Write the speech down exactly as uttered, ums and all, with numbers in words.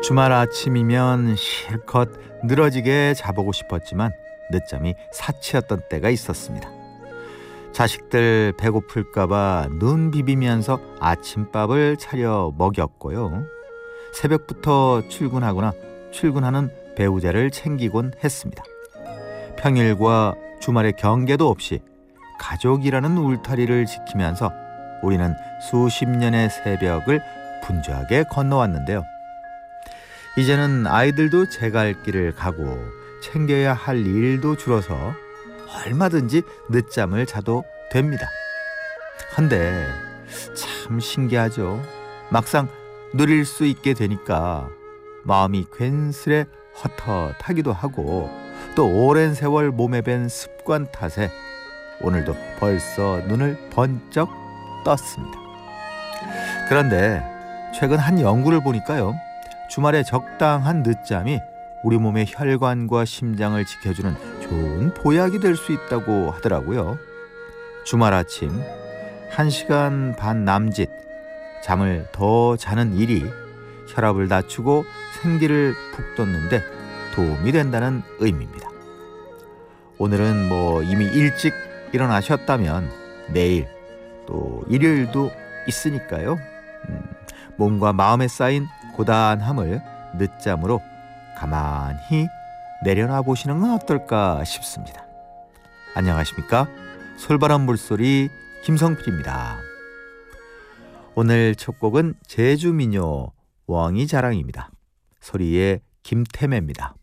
주말 아침이면 실컷 늘어지게 자보고 싶었지만 늦잠이 사치였던 때가 있었습니다. 자식들 배고플까봐 눈 비비면서 아침밥을 차려 먹였고요. 새벽부터 출근하거나 출근하는 배우자를 챙기곤 했습니다. 평일과 주말의 경계도 없이 가족이라는 울타리를 지키면서 우리는 수십 년의 새벽을 분주하게 건너왔는데요. 이제는 아이들도 제 갈 길을 가고 챙겨야 할 일도 줄어서 얼마든지 늦잠을 자도 됩니다. 헌데 참 신기하죠. 막상 누릴 수 있게 되니까 마음이 괜스레 헛헛하기도 하고 또 오랜 세월 몸에 밴 습관 탓에 오늘도 벌써 눈을 번쩍 떴습니다. 그런데 최근 한 연구를 보니까요, 주말에 적당한 늦잠이 우리 몸의 혈관과 심장을 지켜주는 좋은 보약이 될 수 있다고 하더라고요. 주말 아침 한 시간 반 남짓 잠을 더 자는 일이 혈압을 낮추고 생기를 북돋는데 도움이 된다는 의미입니다. 오늘은 뭐 이미 일찍 일어나셨다면 내일 또 일요일도 있으니까요. 음, 몸과 마음에 쌓인 고단함을 늦잠으로 가만히 내려놔 보시는 건 어떨까 싶습니다. 안녕하십니까? 솔바람 물소리 김성필입니다. 오늘 첫 곡은 제주민요 왕이 자랑입니다. 소리의 김태매입니다.